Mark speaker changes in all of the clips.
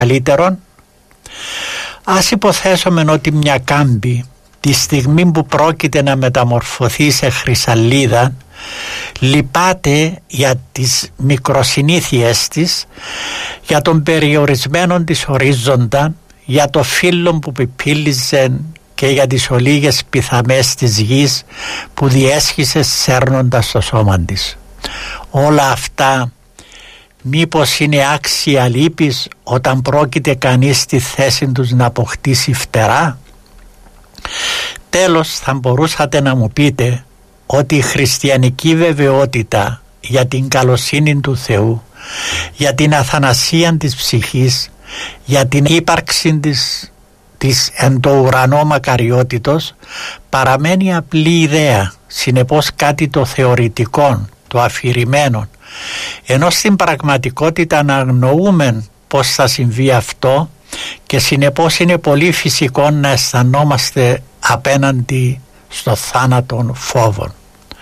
Speaker 1: καλύτερον. Ας υποθέσουμε ότι μια κάμπη τη στιγμή που πρόκειται να μεταμορφωθεί σε χρυσαλίδα λυπάται για τις μικροσυνήθειές της, για τον περιορισμένο της ορίζοντα, για το φύλλο που πιπίλιζε και για τις ολίγες πιθαμές της γης που διέσχισε σέρνοντας το σώμα της. Όλα αυτά μήπως είναι άξια λύπης όταν πρόκειται κανείς στη θέση τους να αποκτήσει φτερά? Τέλος, θα μπορούσατε να μου πείτε ότι η χριστιανική βεβαιότητα για την καλοσύνη του Θεού, για την αθανασία της ψυχής, για την ύπαρξη της εν το ουρανό μακαριότητος παραμένει απλή ιδέα, συνεπώς κάτι το θεωρητικό, το αφηρημένο, ενώ στην πραγματικότητα αναγνωρούμε πως θα συμβεί αυτό και συνεπώς είναι πολύ φυσικό να αισθανόμαστε απέναντι στο θάνατο φόβων.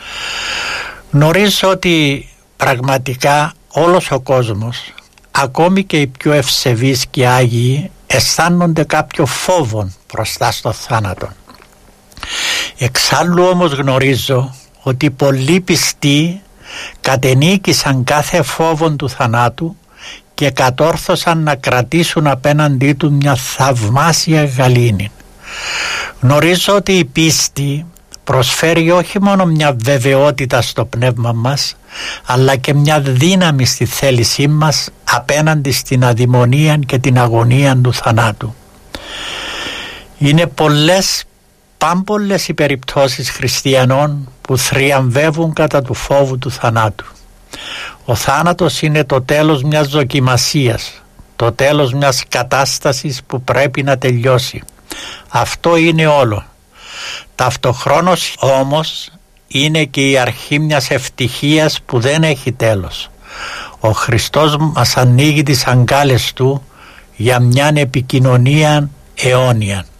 Speaker 1: Γνωρίζω ότι πραγματικά όλος ο κόσμος, ακόμη και οι πιο ευσεβείς και άγιοι, αισθάνονται κάποιο φόβο μπροστά στο θάνατο. Εξάλλου όμως γνωρίζω ότι πολλοί πιστοί κατενίκησαν κάθε φόβο του θανάτου και κατόρθωσαν να κρατήσουν απέναντί του μια θαυμάσια γαλήνη. Γνωρίζω ότι η πίστη προσφέρει όχι μόνο μια βεβαιότητα στο πνεύμα μας, αλλά και μια δύναμη στη θέλησή μας απέναντι στην αδειμονία και την αγωνία του θανάτου. Είναι πάμπολες οι περιπτώσεις χριστιανών που θριαμβεύουν κατά του φόβου του θανάτου. Ο θάνατος είναι το τέλος μιας δοκιμασίας, το τέλος μιας κατάστασης που πρέπει να τελειώσει. Αυτό είναι όλο. Ταυτοχρόνως όμως είναι και η αρχή μιας ευτυχίας που δεν έχει τέλος. Ο Χριστός μας ανοίγει τις αγκάλες του για μιαν επικοινωνία αιώνια.